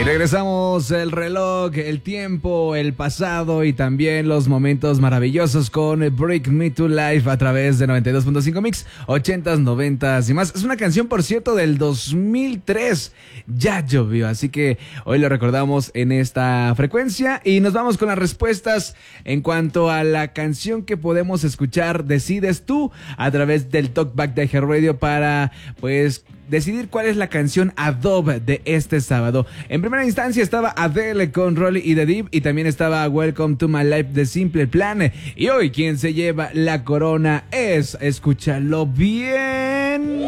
Regresamos el reloj, el tiempo, el pasado y también los momentos maravillosos con Break Me to Life a través de 92.5 Mix, 80s, 90s y más. Es una canción, por cierto, del 2003. Ya llovió, así que hoy lo recordamos en esta frecuencia y nos vamos con las respuestas en cuanto a la canción que podemos escuchar. Decides tú a través del Talkback de iHeartRadio para, pues, decidir cuál es la canción Adobe de este sábado. En primera instancia estaba Adele con Rolly y The Deep y también estaba Welcome to My Life de Simple Plan. Y hoy quien se lleva la corona es, escúchalo bien,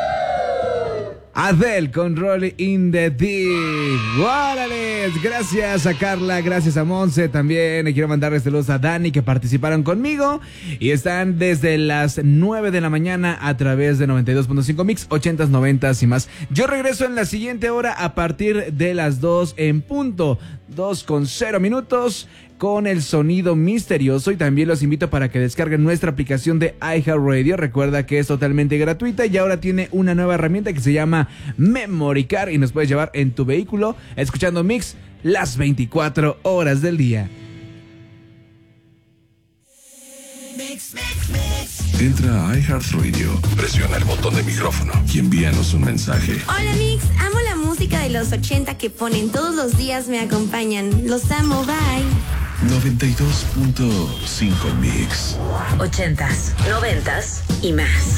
Adele con Rolly in the Deep. ¡Órale! Gracias a Carla, gracias a Monse. También le quiero mandarles saludos a Dani que participaron conmigo y están desde las 9 de la mañana a través de 92.5 Mix, 80s, 90s y más. Yo regreso en la siguiente hora a partir de las 2 en punto, 2:0 con el sonido misterioso y también los invito para que descarguen nuestra aplicación de iHeartRadio. Recuerda que es totalmente gratuita y ahora tiene una nueva herramienta que se llama Memory Card y nos puedes llevar en tu vehículo escuchando Mix las 24 horas del día. Entra a iHeartRadio, presiona el botón de micrófono y envíanos un mensaje. Hola Mix, amo la música de los 80 que ponen todos los días, me acompañan. Los amo, bye. 92.5 Mix. 80s, 90s y más.